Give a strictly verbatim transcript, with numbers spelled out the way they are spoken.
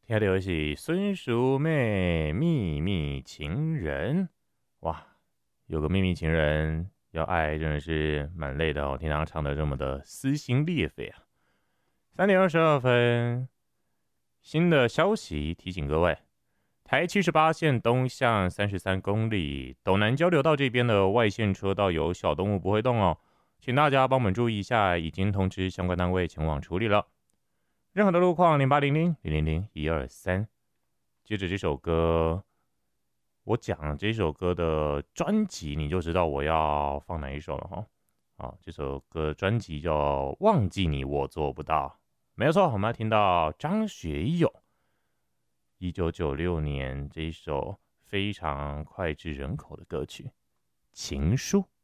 听到的是孙淑妹秘密情人，哇，有个秘密情人要爱真的是蛮累的哦，听他唱的这么的撕心裂肺啊。三点二十二分，新的消息提醒各位，台七十八线东向三十三公里斗南交流道这边的外线车道有小动物不会动哦，请大家帮我们注意一下，已经通知相关单位前往处理了。任何的路况零八零零零零零一二三。接着这首歌，我讲这首歌的专辑，你就知道我要放哪一首了哈。好，这首歌专辑叫《忘记你我做不到》，没有错，我们要听到张学友一九九六年这一首非常脍炙人口的歌曲《情书》。